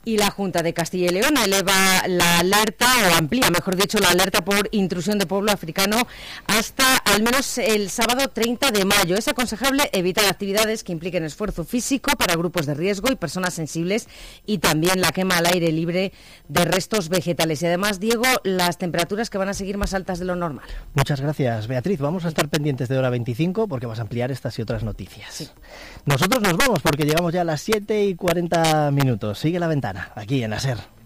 Y la Junta de Castilla y León eleva la alerta, o amplía, mejor dicho, la alerta por intrusión de pueblo africano hasta al menos el sábado 30 de mayo. Es aconsejable evitar actividades que impliquen esfuerzo físico para grupos de riesgo y personas sensibles, y también la quema al aire libre de restos vegetales. Y además, Diego, las temperaturas que van a seguir más altas de lo normal. Muchas gracias, Beatriz. Vamos a estar pendientes de hora 25 porque vas a ampliar estas y otras noticias. Sí. Nosotros nos vamos porque llegamos ya a las 7:40. Sigue La Ventana, aquí en la SER.